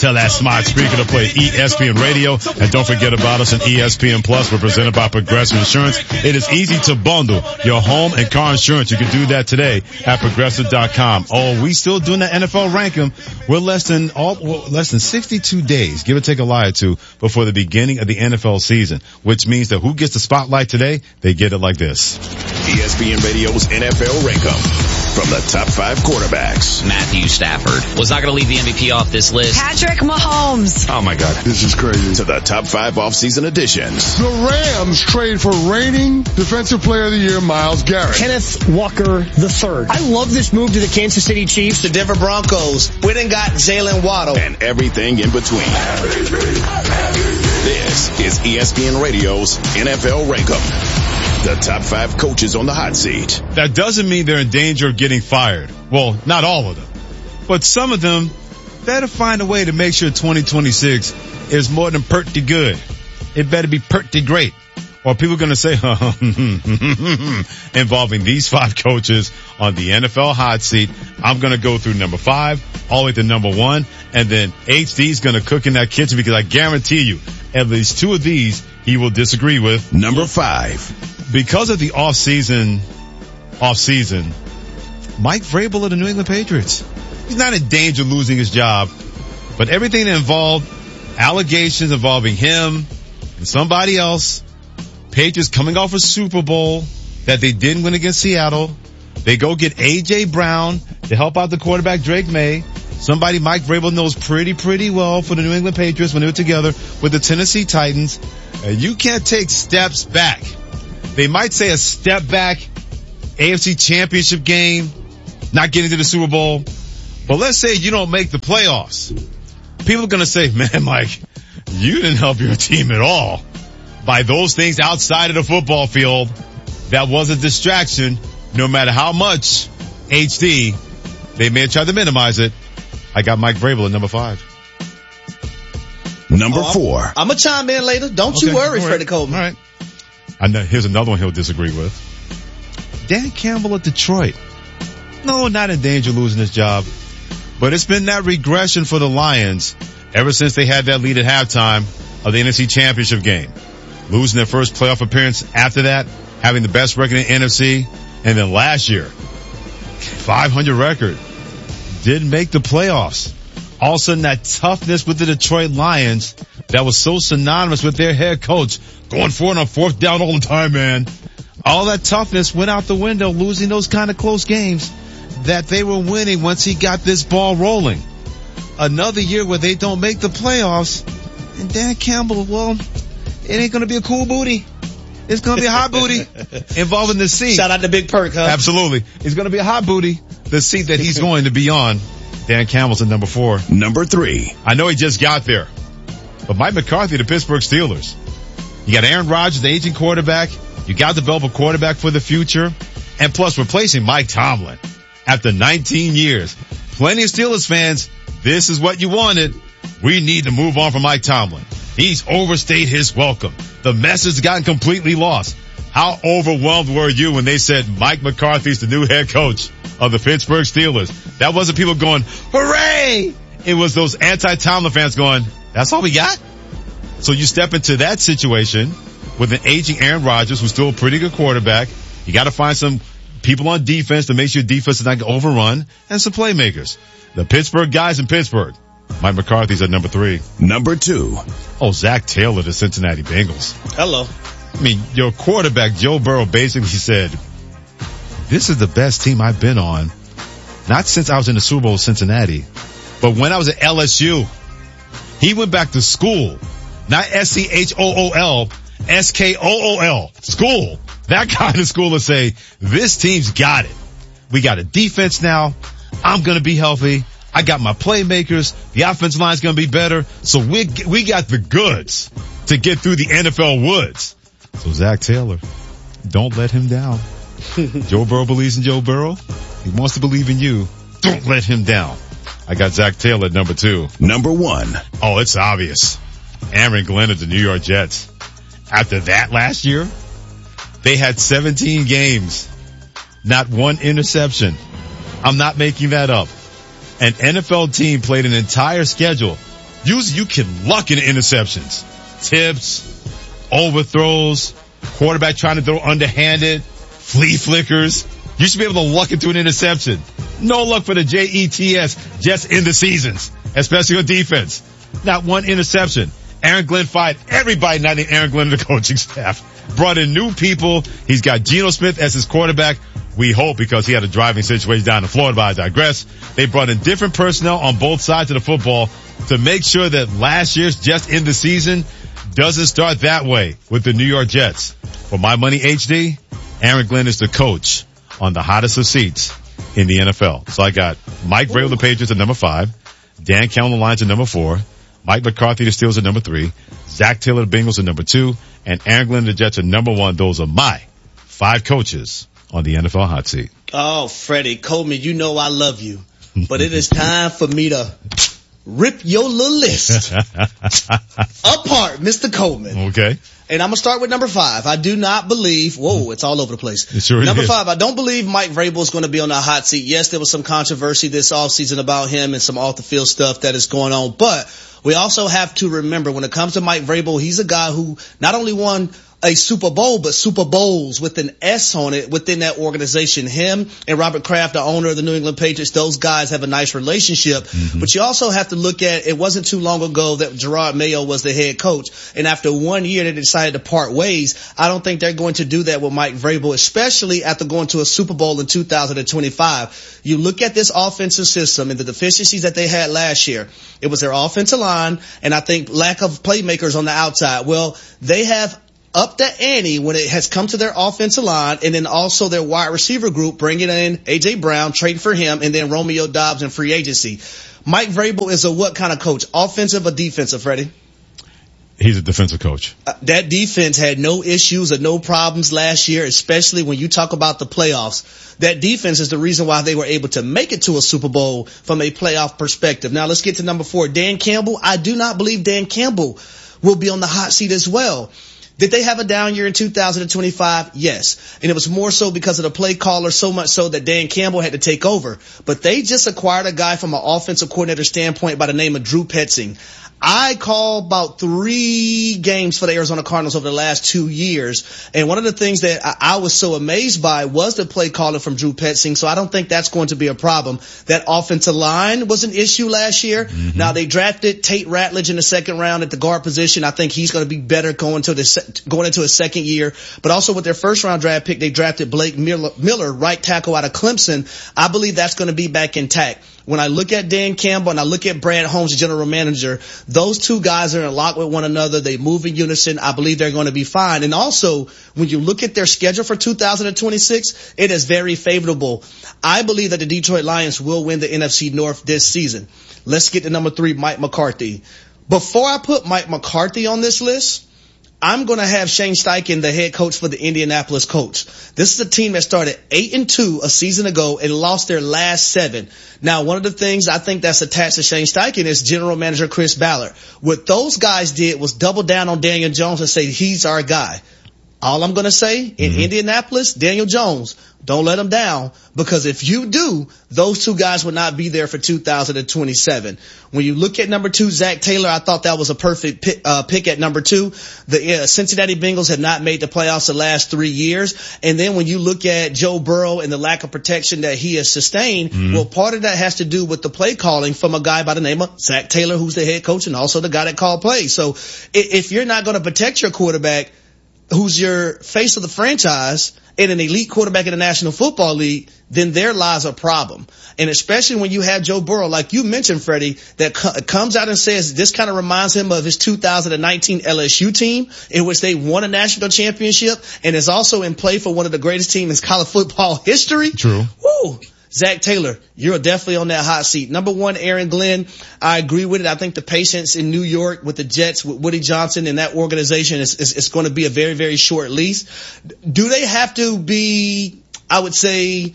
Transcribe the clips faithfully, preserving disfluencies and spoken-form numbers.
Tell that smart speaker to play E S P N Radio. And don't forget about us on E S P N Plus. We're presented by Progressive Insurance. It is easy to bundle your home and car insurance. You can do that today at progressive dot com. Oh, we still doing the N F L ranking. We're less than all, well, less than sixty-two days, give or take a lie or two, before the beginning of the N F L season, which means that who gets the spotlight today? They get it like this. E S P N Radio's N F L ranking. From the top five quarterbacks. Matthew Stafford was not going to leave the M V P off this list. Patrick Mahomes. Oh my God, this is crazy. To the top five offseason additions. The Rams trade for reigning Defensive Player of the Year, Myles Garrett. Kenneth Walker the third. I love this move to the Kansas City Chiefs. The Denver Broncos. We done got Jalen Waddle. And everything in between. This is E S P N Radio's N F L Rankum. The top five coaches on the hot seat. That doesn't mean they're in danger of getting fired. Well, not all of them. But some of them better find a way to make sure twenty twenty-six is more than pretty good. It better be pretty great. Or people are going to say, involving these five coaches on the N F L hot seat. I'm going to go through number five all the way to number one. And then H D's going to cook in that kitchen because I guarantee you at least two of these he will disagree with. Number five. Because of the off-season, off-season, Mike Vrabel of the New England Patriots. He's not in danger of losing his job, but everything that involved allegations involving him and somebody else, Patriots coming off a Super Bowl that they didn't win against Seattle. They go get A J Brown to help out the quarterback Drake May. Somebody Mike Vrabel knows pretty, pretty well for the New England Patriots when they were together with the Tennessee Titans. And you can't take steps back. They might say a step back, A F C Championship game, not getting to the Super Bowl. But let's say you don't make the playoffs. People are going to say, man, Mike, you didn't help your team at all by those things outside of the football field. That was a distraction. No matter how much H D, they may have tried to minimize it. I got Mike Vrabel at number five. Number oh, four. I'm, I'm going to chime in later. Don't okay, you worry, right. Freddie Coleman. All right. I know, here's another one he'll disagree with. Dan Campbell at Detroit. No, not in danger of losing his job. But it's been that regression for the Lions ever since they had that lead at halftime of the N F C Championship game. Losing their first playoff appearance after that, having the best record in the N F C, and then last year, five hundred record. Didn't make the playoffs. All of a sudden, that toughness with the Detroit Lions that was so synonymous with their head coach going for it on fourth down all the time, man. All that toughness went out the window, losing those kind of close games that they were winning once he got this ball rolling. Another year where they don't make the playoffs, and Dan Campbell, well, it ain't going to be a cool booty. It's going to be a hot booty involving the seat. Shout out to Big Perk, huh? Absolutely. It's going to be a hot booty, the seat that he's going to be on. Dan Campbell's at number four. Number three. I know he just got there, but Mike McCarthy, the Pittsburgh Steelers. You got Aaron Rodgers, the aging quarterback. You got to develop a quarterback for the future. And plus replacing Mike Tomlin after nineteen years. Plenty of Steelers fans, this is what you wanted. We need to move on from Mike Tomlin. He's overstayed his welcome. The message has gotten completely lost. How overwhelmed were you when they said Mike McCarthy's the new head coach of the Pittsburgh Steelers? That wasn't people going, hooray! It was those anti-Tomlin fans going, that's all we got? So you step into that situation with an aging Aaron Rodgers who's still a pretty good quarterback. You got to find some people on defense to make sure your defense is not going to overrun, and some playmakers. The Pittsburgh guys in Pittsburgh. Mike McCarthy's at number three. Number two. Oh, Zach Taylor, the Cincinnati Bengals. Hello. I mean, your quarterback, Joe Burrow, basically said, this is the best team I've been on. Not since I was in the Super Bowl with Cincinnati, but when I was at L S U. He went back to school. Not S C H O O L, S K O O L. School. That kind of school to say, this team's got it. We got a defense now. I'm going to be healthy. I got my playmakers. The offensive line's going to be better. So we we got the goods to get through the N F L woods. So Zach Taylor, don't let him down. Joe Burrow believes in Joe Burrow. He wants to believe in you. Don't let him down. I got Zach Taylor at number two. Number one. Oh, it's obvious. Aaron Glenn of the New York Jets. After that last year, they had seventeen games. Not one interception. I'm not making that up. An N F L team played an entire schedule You, you can luck in interceptions. Tips, overthrows, quarterback trying to throw underhanded, flea flickers. You should be able to luck into an interception. No luck for the J E T S, just in the seasons, especially on defense. Not one interception. Aaron Glenn fired everybody, not even Aaron Glenn and the coaching staff. Brought in new people. He's got Geno Smith as his quarterback. We hope, because he had a driving situation down in Florida, but I digress. They brought in different personnel on both sides of the football to make sure that last year's just in the season doesn't start that way with the New York Jets. For My Money H D, Aaron Glenn is the coach on the hottest of seats in the N F L. So I got Mike Vrabel, the Patriots, at number five. Dan Campbell, the Lions, at number four. Mike McCarthy, the Steelers, at number three. Zach Taylor, the Bengals, at number two. And Aaron Glenn, the Jets, at number one. Those are my five coaches on the N F L hot seat. Oh, Freddie Coleman, you know I love you, but it is time for me to rip your little list apart, Mister Coleman. Okay. And I'm going to start with number five. I do not believe, whoa, it's all over the place. It sure number is. five, I don't believe Mike Vrabel is going to be on the hot seat. Yes, there was some controversy this offseason about him and some off the field stuff that is going on, but we also have to remember when it comes to Mike Vrabel, he's a guy who not only won a Super Bowl, but Super Bowls with an S on it within that organization. Him and Robert Kraft, the owner of the New England Patriots, those guys have a nice relationship. Mm-hmm. But you also have to look at, it wasn't too long ago that Gerard Mayo was the head coach. And after one year, they decided to part ways. I don't think they're going to do that with Mike Vrabel, especially after going to a Super Bowl in two thousand twenty-five. You look at this offensive system and the deficiencies that they had last year. It was their offensive line and I think lack of playmakers on the outside. Well, they have up the ante when it has come to their offensive line and then also their wide receiver group, bringing in A J Brown, trading for him, and then Romeo Doubs in free agency. Mike Vrabel is a what kind of coach? Offensive or defensive, Freddie? He's a defensive coach. Uh, that defense had no issues or no problems last year, especially when you talk about the playoffs. That defense is the reason why they were able to make it to a Super Bowl from a playoff perspective. Now let's get to number four. Dan Campbell. I do not believe Dan Campbell will be on the hot seat as well. Did they have a down year in two thousand twenty-five? Yes. And it was more so because of the play caller, so much so that Dan Campbell had to take over. But they just acquired a guy from an offensive coordinator standpoint by the name of Drew Petzing. I called about three games for the Arizona Cardinals over the last two years. And one of the things that I, I was so amazed by was the play calling from Drew Petzing. So I don't think that's going to be a problem. That offensive line was an issue last year. Mm-hmm. Now they drafted Tate Ratledge in the second round at the guard position. I think he's going to be better going to the, going into his second year. But also with their first round draft pick, they drafted Blake Miller, Miller, right tackle out of Clemson. I believe that's going to be back intact. When I look at Dan Campbell and I look at Brad Holmes, the general manager, those two guys are in lock with one another. They move in unison. I believe they're going to be fine. And also, when you look at their schedule for two thousand twenty-six, it is very favorable. I believe that the Detroit Lions will win the N F C North this season. Let's get to number three, Mike McCarthy. Before I put Mike McCarthy on this list, I'm going to have Shane Steichen, the head coach for the Indianapolis Colts. This is a team that started eight and two a season ago and lost their last seven. Now, one of the things I think that's attached to Shane Steichen is general manager Chris Ballard. What those guys did was double down on Daniel Jones and say, he's our guy. All I'm going to say, in mm-hmm. Indianapolis, Daniel Jones, don't let him down, because if you do, those two guys will not be there for two thousand twenty-seven. When you look at number two, Zach Taylor, I thought that was a perfect pick, uh, pick at number two. The uh, Cincinnati Bengals have not made the playoffs the last three years. And then when you look at Joe Burrow and the lack of protection that he has sustained, mm-hmm. well, part of that has to do with the play calling from a guy by the name of Zach Taylor, who's the head coach and also the guy that called plays. So if you're not going to protect your quarterback, who's your face of the franchise and an elite quarterback in the National Football League, then there lies a problem. And especially when you have Joe Burrow, like you mentioned, Freddie, that co- comes out and says this kind of reminds him of his two thousand nineteen L S U team, in which they won a national championship and is also in play for one of the greatest teams in college football history. True. Woo! Zach Taylor, you're definitely on that hot seat. Number one, Aaron Glenn. I agree with it. I think the patience in New York with the Jets, with Woody Johnson and that organization is, is, is going to be a very, very short lease. Do they have to be, I would say,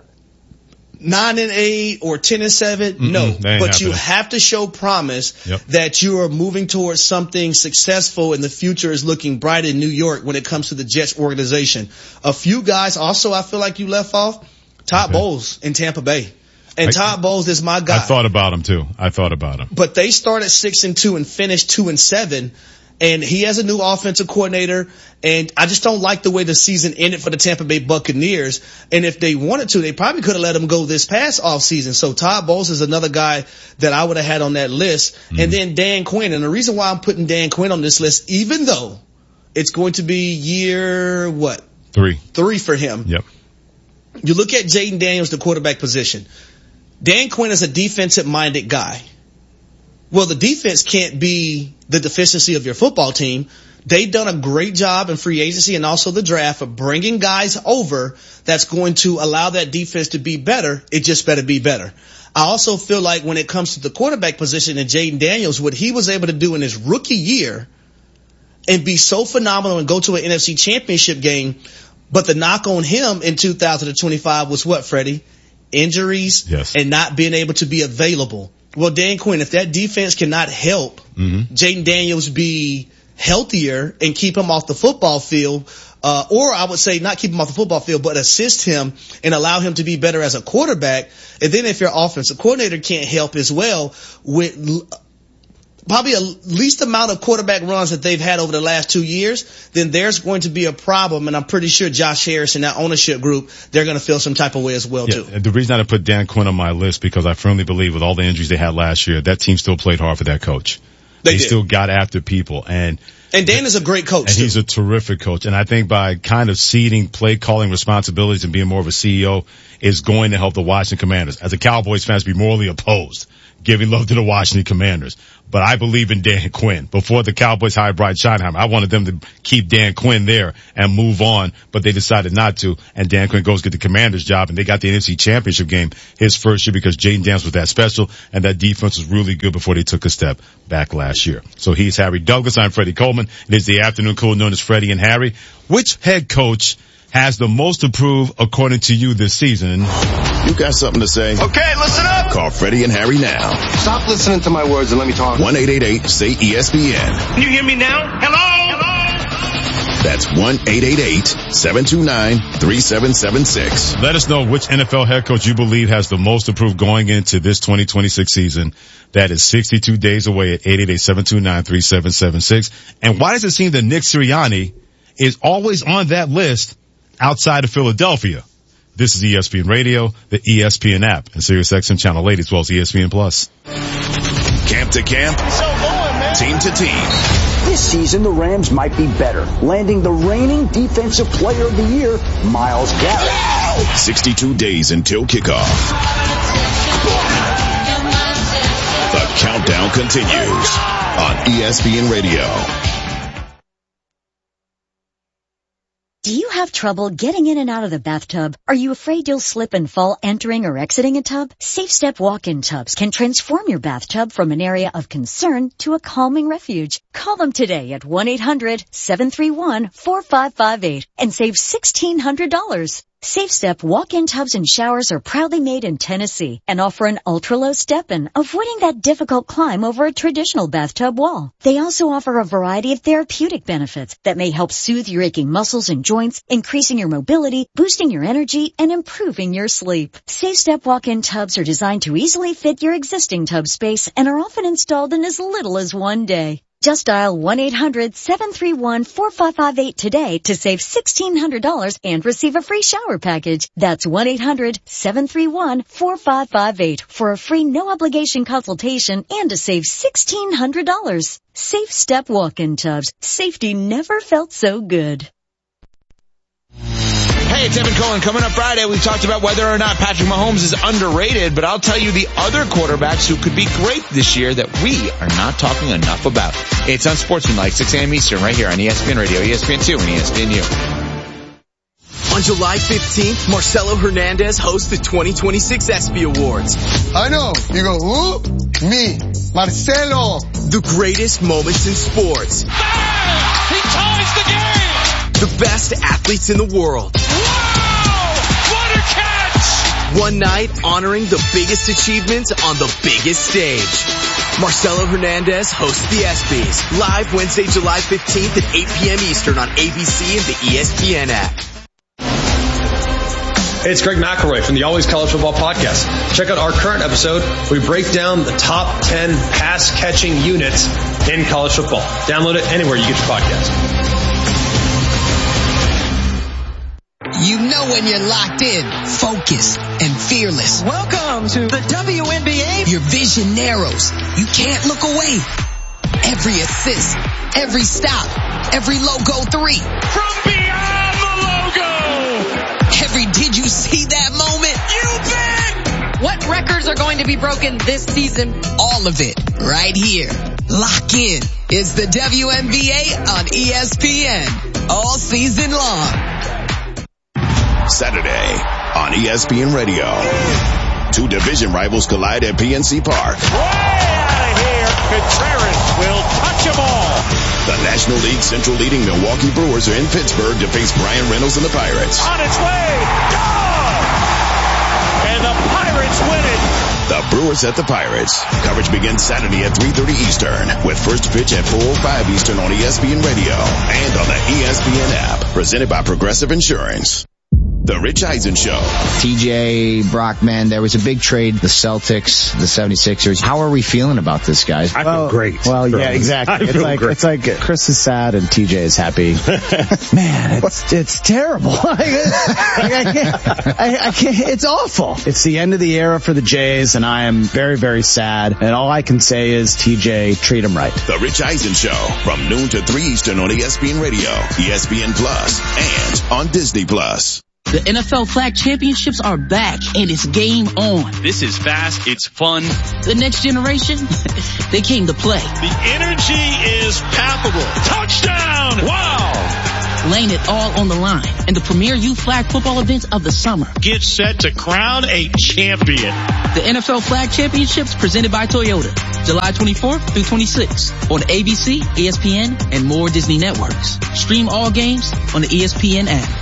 nine and eight or ten and seven? Mm-mm, no, but happening. You have to show promise yep. that you are moving towards something successful and the future is looking bright in New York when it comes to the Jets organization. A few guys also I feel like you left off. Todd okay. Bowles in Tampa Bay. And I, Todd Bowles is my guy. I thought about him too. I thought about him. But they started six and two and finished two and seven. And he has a new offensive coordinator. And I just don't like the way the season ended for the Tampa Bay Buccaneers. And if they wanted to, they probably could have let him go this past offseason. So Todd Bowles is another guy that I would have had on that list. Mm-hmm. And then Dan Quinn. And the reason why I'm putting Dan Quinn on this list, even though it's going to be year, what? Three. Three for him. Yep. You look at Jaden Daniels, the quarterback position. Dan Quinn is a defensive-minded guy. Well, the defense can't be the deficiency of your football team. They've done a great job in free agency and also the draft of bringing guys over that's going to allow that defense to be better. It just better be better. I also feel like when it comes to the quarterback position and Jaden Daniels, what he was able to do in his rookie year and be so phenomenal and go to an N F C championship game, but the knock on him in two thousand twenty-five was what, Freddie? Injuries, yes, and not being able to be available. Well, Dan Quinn, if that defense cannot help mm-hmm. Jaden Daniels be healthier and keep him off the football field, uh, or I would say not keep him off the football field, but assist him and allow him to be better as a quarterback. And then if your offensive coordinator can't help as well with probably a least amount of quarterback runs that they've had over the last two years, then there's going to be a problem. And I'm pretty sure Josh Harris and that ownership group, they're going to feel some type of way as well, yeah, too. The reason I put Dan Quinn on my list, because I firmly believe with all the injuries they had last year, that team still played hard for that coach. They, they still got after people. And And Dan is a great coach, and too. He's a terrific coach. And I think by kind of ceding play calling responsibilities and being more of a C E O is going to help the Washington Commanders. As a Cowboys fan, to be morally opposed, giving love to the Washington Commanders. But I believe in Dan Quinn. Before the Cowboys hired Brian Schottenheimer, I wanted them to keep Dan Quinn there and move on, but they decided not to. And Dan Quinn goes get the Commanders job, and they got the N F C Championship game his first year because Jaden Daniels was that special, and that defense was really good before they took a step back last year. So he's Harry Douglas. I'm Freddie Coleman. It is the afternoon crew known as Freddie and Harry. Which head coach has the most approved according to you this season? You got something to say? Okay, listen up. Call Freddie and Harry now. Stop listening to my words and let me talk. one eight eight eight say E S P N. Can you hear me now? Hello? Hello? That's one eight eight eight seven two nine three seven seven six. Let us know which N F L head coach you believe has the most approved going into this twenty twenty-six season. That is sixty-two days away at eight eight eight seven two nine three seven seven six. And why does it seem that Nick Sirianni is always on that list outside of Philadelphia? This is E S P N Radio, the E S P N app, and SiriusXM Channel eighty, as well as E S P N Plus. Camp to camp, So going, man. team to team. This season, the Rams might be better, landing the reigning Defensive Player of the Year, Myles Garrett. sixty-two days until kickoff. The countdown continues on E S P N Radio. Do you have trouble getting in and out of the bathtub? Are you afraid you'll slip and fall entering or exiting a tub? Safe Step walk-in tubs can transform your bathtub from an area of concern to a calming refuge. Call them today at one eight hundred seven three one four five five eight and save sixteen hundred dollars. Safe Step walk-in tubs and showers are proudly made in Tennessee and offer an ultra-low step-in, avoiding that difficult climb over a traditional bathtub wall. They also offer a variety of therapeutic benefits that may help soothe your aching muscles and joints, increasing your mobility, boosting your energy, and improving your sleep. Safe Step walk-in tubs are designed to easily fit your existing tub space and are often installed in as little as one day. Just dial one eight hundred seven three one four five five eight today to save sixteen hundred dollars and receive a free shower package. That's one eight hundred seven three one four five five eight for a free no-obligation consultation and to save sixteen hundred dollars. Safe Step walk-in tubs. Safety never felt so good. Hey, it's Evan Cohen. Coming up Friday, we talked about whether or not Patrick Mahomes is underrated, but I'll tell you the other quarterbacks who could be great this year that we are not talking enough about. It's Unsportsmanlike, six a.m. Eastern, right here on E S P N Radio, E S P N two, and E S P N U. On July fifteenth, Marcelo Hernandez hosts the twenty twenty-six ESPY Awards. I know. You go, who? Me. Marcelo. The greatest moments in sports. Bang! He ties the game! The best athletes in the world. Wow! What a catch! One night honoring the biggest achievements on the biggest stage. Marcelo Hernandez hosts the ESPYs. Live Wednesday, July fifteenth at eight p.m. Eastern on A B C and the E S P N app. It's Greg McElroy from the Always College Football Podcast. Check out our current episode. We break down the top ten pass-catching units in college football. Download it anywhere you get your podcast. You know when you're locked in, focused, and fearless. Welcome to the W N B A. Your vision narrows. You can't look away. Every assist, every stop, every logo three. From beyond the logo. Every did you see that moment? You bet. What records are going to be broken this season? All of it right here. Lock in. It's the W N B A on E S P N all season long. Saturday on E S P N Radio. Two division rivals collide at P N C Park. Way out of here. Contreras will touch them all. The National League Central leading Milwaukee Brewers are in Pittsburgh to face Brian Reynolds and the Pirates. On its way. Gone. And the Pirates win it. The Brewers at the Pirates. Coverage begins Saturday at three thirty Eastern with first pitch at four oh five Eastern on E S P N Radio and on the E S P N app. Presented by Progressive Insurance. The Rich Eisen Show. T J, Brockman, there was a big trade, the Celtics, the seventy-sixers. How are we feeling about this, guys? I well, feel great. Well, bro. yeah, exactly. I It's like, great. it's like Chris is sad and T J is happy. Man, it's, it's terrible. I, I, can't, I, I can't, it's awful. It's the end of the era for the Jays and I am very, very sad. And all I can say is T J, treat him right. The Rich Eisen Show from noon to three Eastern on E S P N Radio, E S P N Plus, and on Disney Plus. The N F L Flag Championships are back, and it's game on. This is fast, it's fun. The next generation, they came to play. The energy is palpable. Touchdown! Wow! Laying it all on the line in the premier youth flag football events of the summer. Get set to crown a champion. The N F L Flag Championships presented by Toyota, July twenty-fourth through twenty-sixth on A B C, E S P N, and more Disney networks. Stream all games on the E S P N app.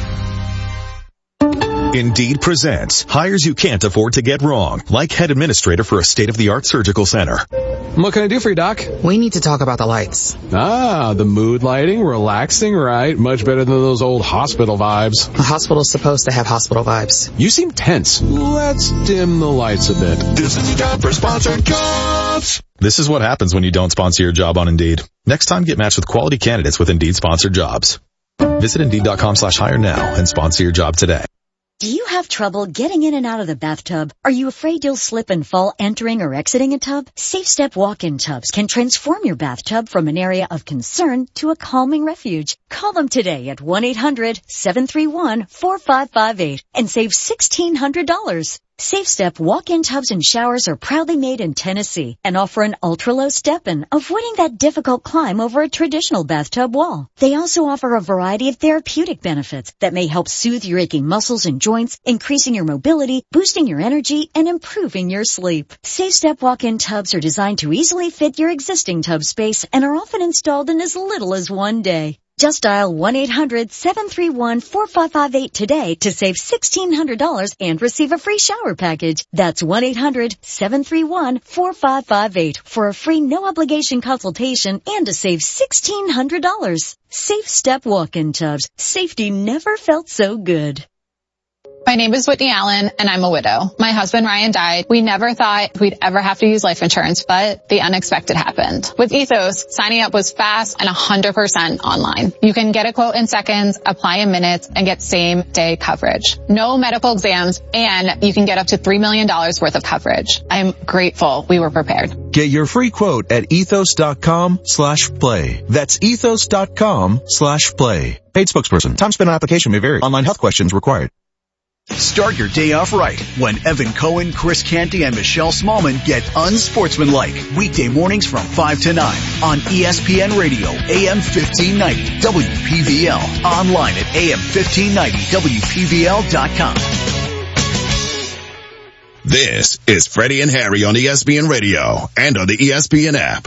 Indeed presents hires you can't afford to get wrong, like head administrator for a state-of-the-art surgical center. What can I do for you, Doc? We need to talk about the lights. Ah, the mood lighting, relaxing, right? Much better than those old hospital vibes. A hospital's supposed to have hospital vibes. You seem tense. Let's dim the lights a bit. This is your time for sponsored jobs. This is what happens when you don't sponsor your job on Indeed. Next time, get matched with quality candidates with Indeed sponsored jobs. Visit Indeed.com slash hire now and sponsor your job today. Do you have trouble getting in and out of the bathtub? Are you afraid you'll slip and fall entering or exiting a tub? Safe Step walk-in tubs can transform your bathtub from an area of concern to a calming refuge. Call them today at one eight hundred seven three one four five five eight and save sixteen hundred dollars. Safe Step walk-in tubs and showers are proudly made in Tennessee and offer an ultra-low step-in, avoiding that difficult climb over a traditional bathtub wall. They also offer a variety of therapeutic benefits that may help soothe your aching muscles and joints, increasing your mobility, boosting your energy, and improving your sleep. Safe Step walk-in tubs are designed to easily fit your existing tub space and are often installed in as little as one day. Just dial one eight hundred seven three one four five five eight today to save sixteen hundred dollars and receive a free shower package. That's one eight hundred seven three one four five five eight for a free no-obligation consultation and to save sixteen hundred dollars. Safe Step walk-in tubs. Safety never felt so good. My name is Whitney Allen, and I'm a widow. My husband, Ryan, died. We never thought we'd ever have to use life insurance, but the unexpected happened. With Ethos, signing up was fast and one hundred percent online. You can get a quote in seconds, apply in minutes, and get same-day coverage. No medical exams, and you can get up to three million dollars worth of coverage. I'm grateful we were prepared. Get your free quote at ethos.com slash play. That's ethos.com slash play. Paid spokesperson. Time spent on application may vary. Online health questions required. Start your day off right when Evan Cohen, Chris Canty, and Michelle Smallman get unsportsmanlike. Weekday mornings from five to nine on E S P N Radio, A M fifteen ninety, W P V L. Online at A M fifteen ninety W P V L dot com. This is Freddie and Harry on E S P N Radio and on the E S P N app.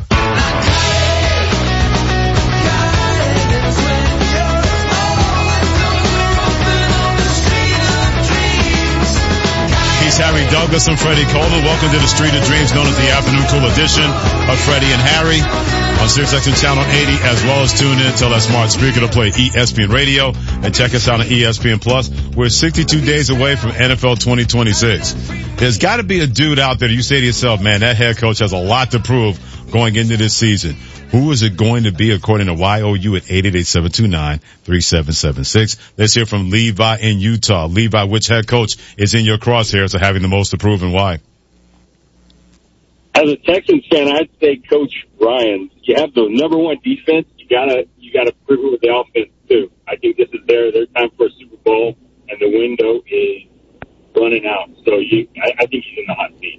He's Harry Douglas and Freddie Coleman. Welcome to the Street of Dreams, known as the Afternoon Cool edition of Freddie and Harry. on Sirius X M Channel eighty, as well as tune in, tell that smart speaker to play E S P N Radio, and check us out on E S P N Plus. We're sixty-two days away from N F L twenty twenty-six. There's got to be a dude out there that you say to yourself, man, that head coach has a lot to prove going into this season. Who is it going to be, according to Y O U at eight eight eight, seven two nine, three seven seven six? Let's hear from Levi in Utah. Levi, which head coach is in your crosshairs of having the most to prove, and why? As a Texans fan, I'd say Coach Ryan. You have the number one defense. You gotta, you gotta prove it with the offense too. I think this is their, their time for a Super Bowl, and the window is running out. So you, I, I think he's in the hot seat.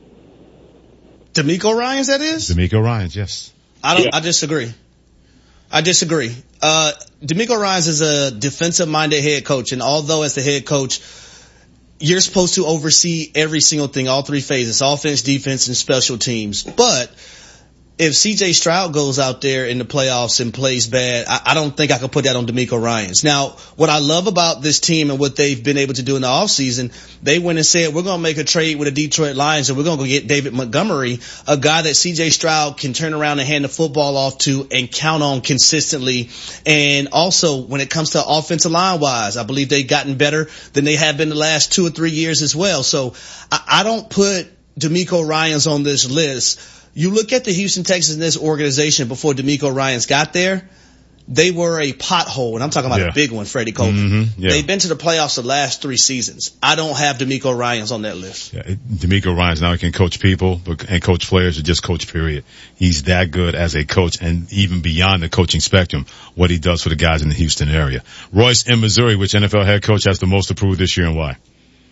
DeMeco Ryans, that is? DeMeco Ryans, yes. I don't, Yeah. I disagree. I disagree. Uh, DeMeco Ryans is a defensive-minded head coach, and although as the head coach, you're supposed to oversee every single thing, all three phases, offense, defense, and special teams. But if C J Stroud goes out there in the playoffs and plays bad, I, I don't think I could put that on DeMeco Ryans. Now, what I love about this team and what they've been able to do in the offseason, they went and said, we're going to make a trade with the Detroit Lions and we're going to go get David Montgomery, a guy that C J Stroud can turn around and hand the football off to and count on consistently. And also, when it comes to offensive line wise, I believe they've gotten better than they have been the last two or three years as well. So I, I don't put DeMeco Ryans on this list. You look at the Houston Texans in this organization before DeMeco Ryans got there, they were a pothole, and I'm talking about Yeah. a big one, Freddie Coleman. Mm-hmm. Yeah. They've been to the playoffs the last three seasons. I don't have DeMeco Ryans on that list. Yeah, DeMeco Ryans now can coach people but, and coach players, or just coach period. He's that good as a coach, and even beyond the coaching spectrum, what he does for the guys in the Houston area. Royce in Missouri, which N F L head coach has the most to prove this year, and why?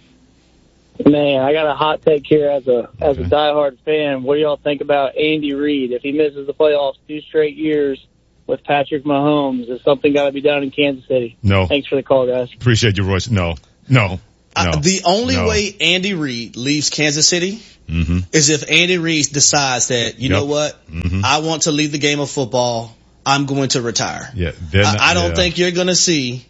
Man, I got a hot take here as a as a diehard fan. What do y'all think about Andy Reid? If he misses the playoffs two straight years with Patrick Mahomes, is something got to be done in Kansas City? No. Thanks for the call, guys. Appreciate you, Royce. No. No. No. Uh, the only No. way Andy Reid leaves Kansas City Mm-hmm. is if Andy Reid decides that, you Yep. know what, Mm-hmm. I want to leave the game of football. I'm going to retire. Yeah. they're not- I, I don't yeah. think you're going to see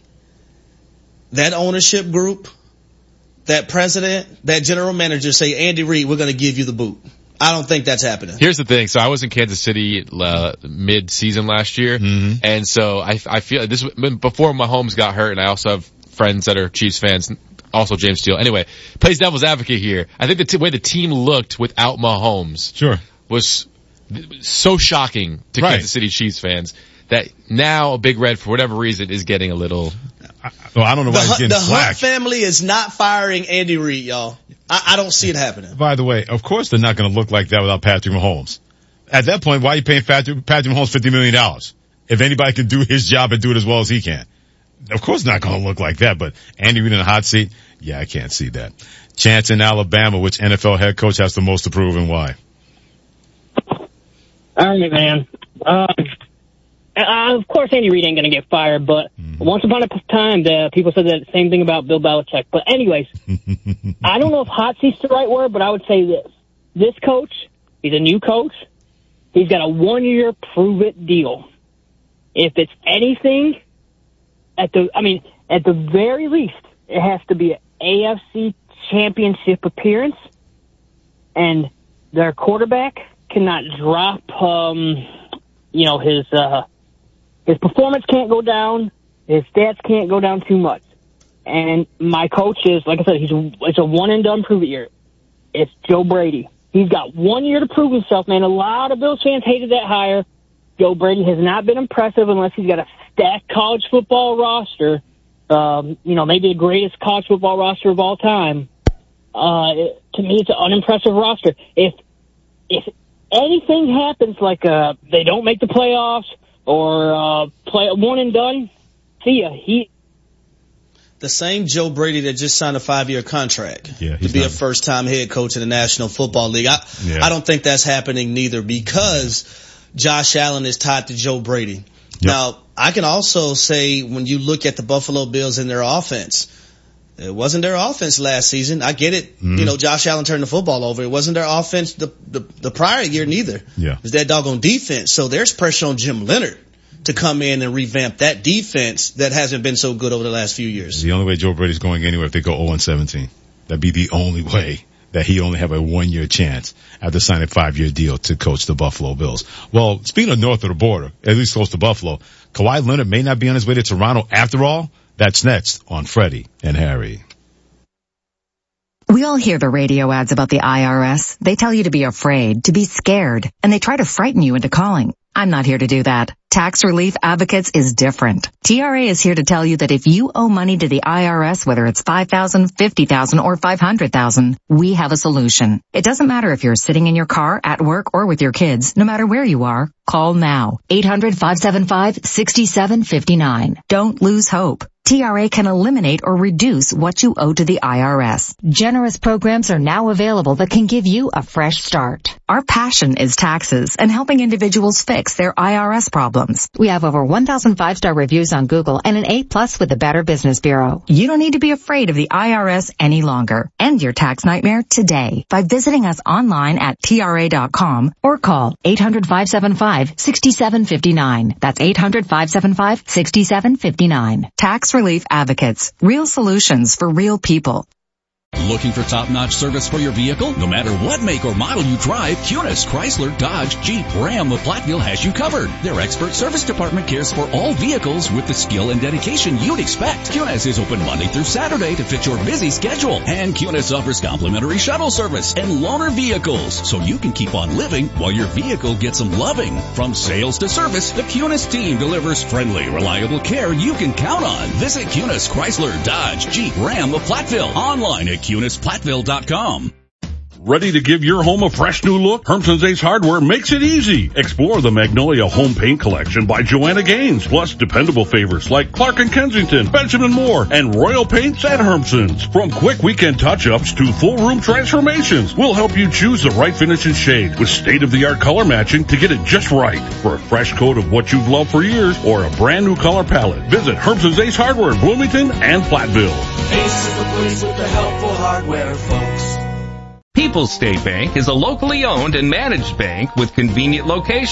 that ownership group, that president, that general manager say, Andy Reid, we're going to give you the boot. I don't think that's happening. Here's the thing. So I was in Kansas City uh, mid-season last year, Mm-hmm. and so I, I feel this before Mahomes got hurt, and I also have friends that are Chiefs fans, also James Steele. Anyway, plays devil's advocate here. I think the t- way the team looked without Mahomes sure. was so shocking to Right. Kansas City Chiefs fans that now Big Red, for whatever reason, is getting a little. Well, I don't know why The, he's Hunt- getting the slack. Hunt family is not firing Andy Reid, y'all. I, I don't see it happening. By the way, of course they're not going to look like that without Patrick Mahomes. At that point, why are you paying Patrick, Patrick Mahomes fifty million dollars? If anybody can do his job and do it as well as he can. Of course it's not going to look like that, but Andy Reid in the hot seat, yeah, I can't see that. Chance in Alabama, which N F L head coach has the most to prove, and why? All right, man. Um, uh, of course, Andy Reid ain't going to get fired, but Mm-hmm. once upon a time, the people said the same thing about Bill Belichick. But anyways, I don't know if hot seat's the right word, but I would say this. This coach, he's a new coach. He's got a one-year prove-it deal. If it's anything, at the, I mean, at the very least, it has to be an A F C championship appearance, and their quarterback cannot drop, um, you know, his, uh, his performance can't go down. His stats can't go down too much. And my coach is, like I said, he's a, it's a one and done prove it year. It's Joe Brady. He's got one year to prove himself, man. A lot of Bills fans hated that hire. Joe Brady has not been impressive unless he's got a stacked college football roster. Um, you know, maybe the greatest college football roster of all time. Uh, it, to me, it's an unimpressive roster. If, if anything happens, like, uh, they don't make the playoffs or, uh, play one and done, see ya. He, The same Joe Brady that just signed a five-year contract Yeah, to be a first-time head coach in the National Football League. I, Yeah. I don't think that's happening neither because Josh Allen is tied to Joe Brady. Now, I can also say when you look at the Buffalo Bills and their offense, it wasn't their offense last season. I get it. Mhm. You know, Josh Allen turned the football over. It wasn't their offense the, the, the prior year neither. Yeah. It was that doggone defense. So there's pressure on Jim Leonard to come in and revamp that defense that hasn't been so good over the last few years. The only way Joe Brady's going anywhere if they go oh and seventeen. That'd be the only way that he only have a one-year chance after signing a five-year deal to coach the Buffalo Bills. Well, speaking of north of the border, at least close to Buffalo, Kawhi Leonard may not be on his way to Toronto after all. That's next on Freddie and Harry. We all hear the radio ads about the I R S. They tell you to be afraid, to be scared, and they try to frighten you into calling. I'm not here to do that. Tax Relief Advocates is different. T R A is here to tell you that if you owe money to the I R S, whether it's five thousand dollars, fifty thousand dollars, or five hundred thousand dollars, we have a solution. It doesn't matter if you're sitting in your car, at work, or with your kids. No matter where you are, call now. eight hundred, five seven five, six seven five nine. Don't lose hope. T R A can eliminate or reduce what you owe to the I R S. Generous programs are now available that can give you a fresh start. Our passion is taxes and helping individuals fix their I R S problems. We have over one thousand five-star reviews on Google and an A plus with the Better Business Bureau. You don't need to be afraid of the I R S any longer. End your tax nightmare today by visiting us online at T R A dot com or call eight hundred, five seven five, six seven five nine. That's eight hundred, five seven five, six seven five nine. Tax Relief Advocates. Real solutions for real people. Looking for top-notch service for your vehicle? No matter what make or model you drive, Cunis, Chrysler, Dodge, Jeep, Ram of Platteville has you covered. Their expert service department cares for all vehicles with the skill and dedication you'd expect. Cunis is open Monday through Saturday to fit your busy schedule. And Cunis offers complimentary shuttle service and loaner vehicles, so you can keep on living while your vehicle gets some loving. From sales to service, the Cunis team delivers friendly, reliable care you can count on. Visit Cunis, Chrysler, Dodge, Jeep, Ram of Platteville online at Cunis Platteville dot com. Ready to give your home a fresh new look? Hermson's Ace Hardware makes it easy. Explore the Magnolia Home Paint Collection by Joanna Gaines, plus dependable favorites like Clark and Kensington, Benjamin Moore, and Royal Paints at Hermson's. From quick weekend touch-ups to full room transformations, we'll help you choose the right finish and shade with state-of-the-art color matching to get it just right. For a fresh coat of what you've loved for years or a brand new color palette, visit Hermson's Ace Hardware in Bloomington and Platteville. Ace is the place with the helpful hardware, folks. People's State Bank is a locally owned and managed bank with convenient locations.